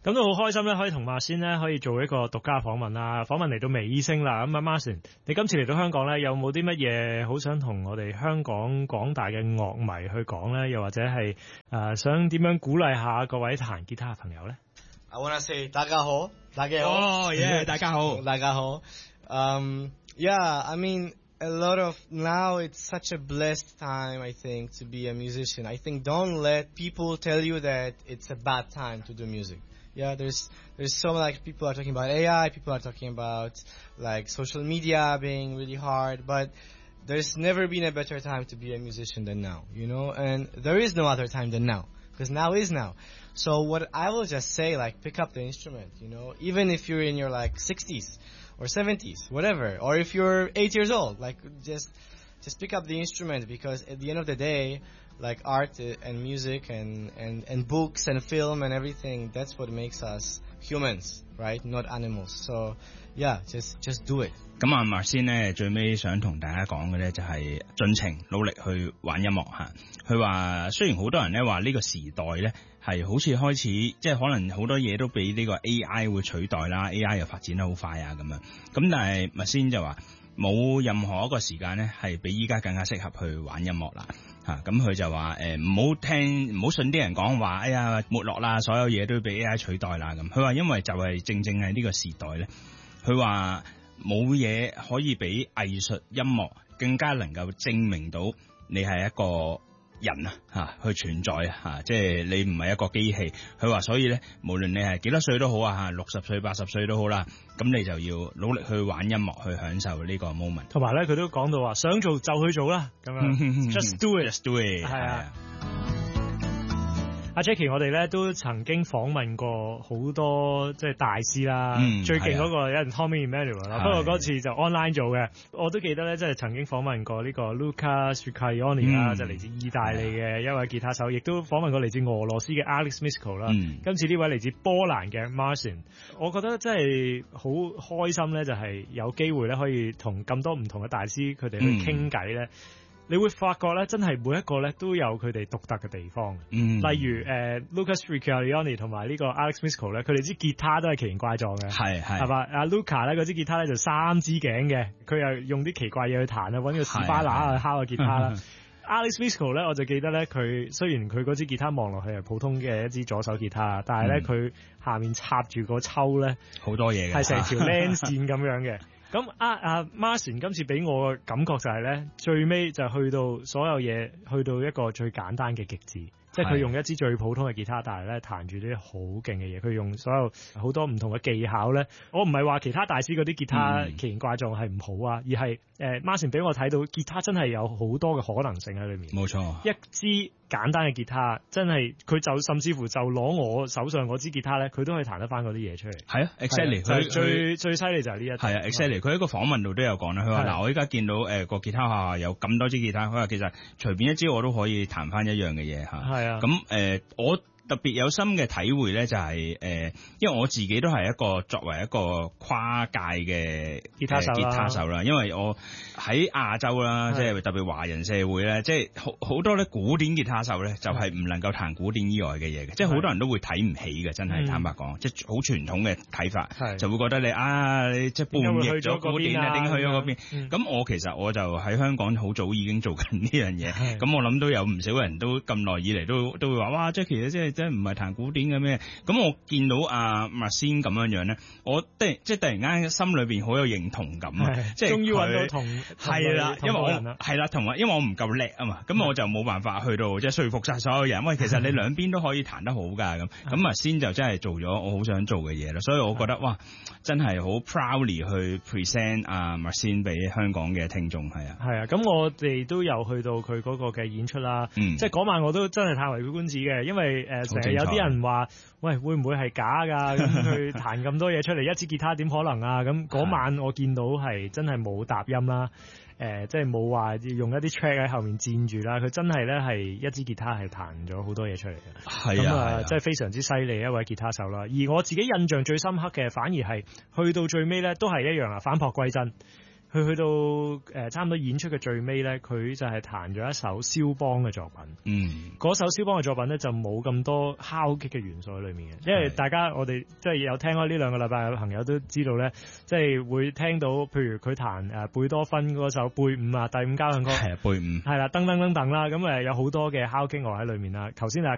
咁都好開心咧，可以同馬仙咧可以做一個獨家訪問啦。訪問嚟到尾聲啦，咁啊馬仙，你今次嚟到香港咧，有冇啲乜嘢好想同我哋香港廣大嘅樂迷去講咧？又或者係想點樣鼓勵下各位彈吉他嘅朋友咧 ？I wanna say 大家好，大家好， 哦耶，大家好， 大家好。Yeah, I mean, a lot of now it's such a blessed time, I think, to be a musician. I think don't let people tell you that it's a bad time to do music. Yeah, there's so like people are talking about AI, people are talking about like social media being really hard, but there's never been a better time to be a musician than now, you know, and there is no other time than now, because now is now. So what I will just say, like, pick up the instrument, you know, even if you're in your like 60s or 70s, whatever, or if you're 8 years old, like just pick up the instrument, because at the end of the day, like art and music and books and film and everything, that's what makes us humans, right? Not animals. So yeah, just do it. 咁阿馬仙咧最尾想同大家講嘅咧就係盡情努力去玩音樂吓。佢話雖然好多人咧話呢個時代咧係好似開始即係可能好多嘢都俾呢個 AI 會取代啦 ，AI 又發展得好快啊咁樣。咁但係馬仙就話冇任何一個時間咧係比依家更加適合去玩音樂啦吓。咁佢就話唔好信啲人講話，哎呀沒落啦，所有嘢都俾 AI 取代啦咁。佢話因為就係正係呢個時代咧，佢話冇嘢可以比藝術音樂更加能夠證明到你係一個人去存在即係你唔係一個機器。佢話所以咧，無論你係幾多歲都好60歲、80歲都好啦，咁你就要努力去玩音樂，去享受呢個 moment。 同埋咧，佢都講到話想做就去做啦，咁樣 just do it，just do it， 係啊。阿 Jackie， 我哋咧都曾經訪問過好多即係大師啦，最勁嗰個有人 Tommy Emmanuel 啦，不過嗰次就 online 做嘅。我都記得咧，即係曾經訪問過呢個 Luca Sciacchioni 啦，就嚟自意大利嘅一位吉他手，亦都訪問過嚟自俄羅斯嘅 Alex Misko 啦。今次呢位嚟自波蘭嘅 Marcin， 我覺得真係好開心咧，就係有機會咧可以同咁多唔同嘅大師佢哋去傾偈咧。你會發覺咧，真係每一個咧都有佢哋獨特嘅地方。例如Luca Sciacchioni 同埋呢個 Alex Misko 咧，佢哋支吉他都係奇形怪狀嘅，係嘛？阿 Luca 咧嗰支吉他咧就3支頸嘅，佢又用啲奇怪嘢去彈啊，揾個士巴拿去敲個吉他啦。Alex Misko 咧，我就記得咧，佢雖然佢嗰支吉他望落去係普通嘅一支左手吉他，但係咧佢下面插住個抽咧， 好多嘢嘅， 係成條靚線咁樣嘅。咁Marcin 今次俾我嘅感覺就係咧，最尾就去到所有嘢去到一個最簡單嘅極致，即係佢用一支最普通嘅吉他，但係咧彈住啲好勁嘅嘢，佢用所有好多唔同嘅技巧咧。我唔係話其他大師嗰啲吉他奇形怪狀係唔好啊，而係Marcin 俾我睇到吉他真係有好多嘅可能性喺裏面。 冇錯， 一支簡單嘅吉他真係佢就甚至乎就攞我手上嗰支吉他咧，佢都可以彈得翻嗰啲嘢出嚟。 係啊 ，exactly， 佢最犀利就係呢一點。 係啊 ，exactly， 佢喺個訪問度都有講啦。佢話嗱，我依家見到個吉他下有咁多支吉他，佢話其實隨便一支我都可以彈翻一樣嘅嘢嚇。係啊，咁我特別有深嘅體會咧，就係因為我自己都係一個作為一個跨界嘅吉他手啦，因為我喺亞洲啦，即係特別華人社會咧，即係好多咧古典吉他手咧，就係唔能夠彈古典以外嘅嘢嘅，即係好多人都會睇唔起嘅，真係坦白講，即係好傳統嘅睇法，就會覺得你即係叛逆咗古典啊，點去咗嗰邊？咁我其實我就喺香港好早已經做緊呢樣嘢，咁我諗都有唔少人都咁耐以嚟都會話哇，Jackie即係唔係彈古典嘅咩？咁我見到阿Marcin咁樣咧，我即係突然間心裏邊好有認同感啊！即係終於揾到同係啦，因為我係啦，同埋因為我唔夠叻啊嘛，咁我就冇辦法去到即係說服晒所有人。喂，其實你兩邊都可以彈得好㗎咁Marcin就真係做咗我好想做嘅嘢啦。所以我覺得哇，真係好 proudly 去 present 阿Marcin俾香港嘅聽眾係啊。係啊，咁我哋都有去到佢嗰個嘅演出啦。即係嗰晚我都真係歎為觀止嘅，因為成日有啲人話，喂，會唔會係假㗎？咁佢彈咁多嘢出嚟，一支吉他點可能啊？咁嗰晚我見到係真係冇搭音啦，即係冇話用一啲 track 喺後面佔住啦。佢真係咧係一支吉他係彈咗好多嘢出嚟嘅。係啊，即係非常之犀利一位吉他手啦。而我自己印象最深刻嘅，反而係去到最尾咧，都係一樣啊，返璞歸真。 佢去到差唔多演出嘅最尾咧，佢就係彈咗一首肖邦嘅作品。嗰首肖邦嘅作品咧就冇咁多敲擊嘅元素喺裏面嘅，因為大家我哋即係有聽開呢2個禮拜嘅朋友都知道咧，即係會聽到譬如佢彈貝多芬嗰首貝五啊，第5交響曲， 係貝五， 係啦，等等啦，咁有好多嘅敲擊樂喺裏面啦。頭先